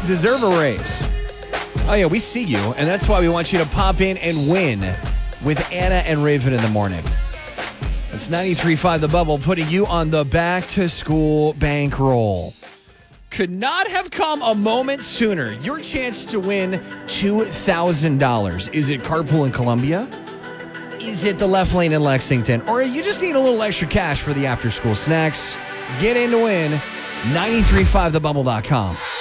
deserve a raise. Oh, yeah, we see you, and that's why we want you to pop in and win with Anna and Raven in the morning. That's 93.5 The Bubble, putting you on the back-to-school bankroll. Could not have come a moment sooner. Your chance to win $2,000. Is it Carpool in Columbia? Is it the Left Lane in Lexington? Or you just need a little extra cash for the after-school snacks? Get in to win. 935thebubble.com.